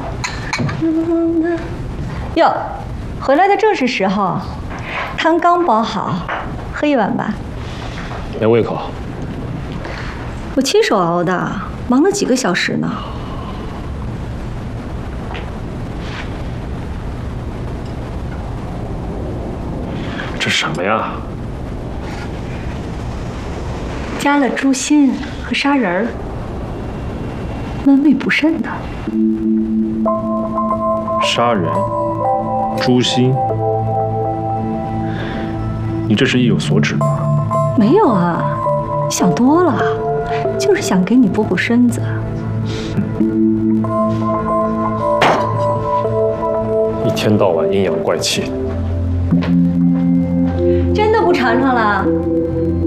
哟，回来的正是时候，汤刚煲好，喝一碗吧。 没胃口。 我亲手熬的，忙了几个小时呢。 这什么呀？ 加了猪心和砂仁儿，温胃补肾的。 砂仁、猪心，你这是意有所指吗？ 没有啊，想多了，就是想给你补补身子。 一天到晚阴阳怪气。 真的不尝尝了？